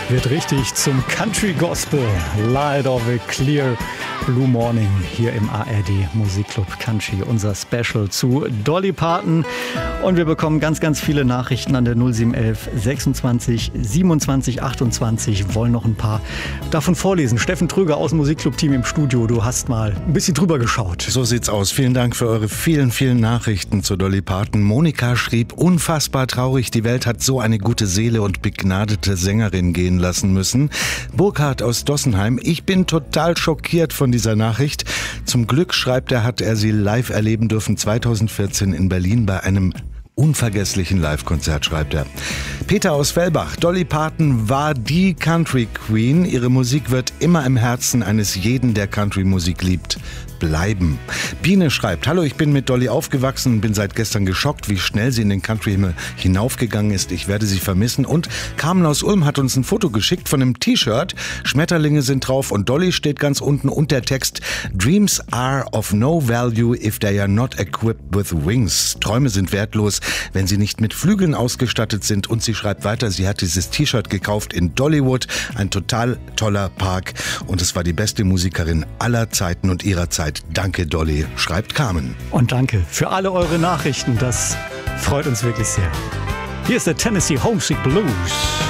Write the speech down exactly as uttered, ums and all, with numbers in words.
wird richtig zum Country Gospel. Light of a Clear Blue Morning hier im A R D Musikclub Country. Unser Special zu Dolly Parton. Und wir bekommen ganz, ganz viele Nachrichten an der null sieben elf sechsundzwanzig siebenundzwanzig achtundzwanzig. Wollen noch ein paar davon vorlesen. Steffen Trüger aus dem Musikclub-Team im Studio. Du hast mal ein bisschen drüber geschaut. So sieht's aus. Vielen Dank für eure vielen, vielen Nachrichten zu Dolly Parton. Monika schrieb, unfassbar traurig, die Welt hat so eine gute Seele und begnadete Sängerin gehen lassen müssen. Burkhard aus Dossenheim, ich bin total schockiert von dieser Nachricht. Zum Glück, schreibt er, hat er sie live erleben dürfen zweitausendvierzehn in Berlin bei einem unvergesslichen Live-Konzert, schreibt er. Peter aus Fellbach, Dolly Parton war die Country Queen. Ihre Musik wird immer im Herzen eines jeden, der Country-Musik liebt, bleiben. Biene schreibt, hallo, ich bin mit Dolly aufgewachsen und bin seit gestern geschockt, wie schnell sie in den Country-Himmel hinaufgegangen ist. Ich werde sie vermissen. Und Carmen aus Ulm hat uns ein Foto geschickt von einem T-Shirt. Schmetterlinge sind drauf und Dolly steht ganz unten und der Text Dreams are of no value if they are not equipped with wings. Träume sind wertlos, wenn sie nicht mit Flügeln ausgestattet sind. Und sie schreibt weiter, sie hat dieses T-Shirt gekauft in Dollywood, ein total toller Park. Und es war die beste Musikerin aller Zeiten und ihrer Zeit. Danke, Dolly, schreibt Carmen. Und danke für alle eure Nachrichten. Das freut uns wirklich sehr. Hier ist der Tennessee Homesick Blues.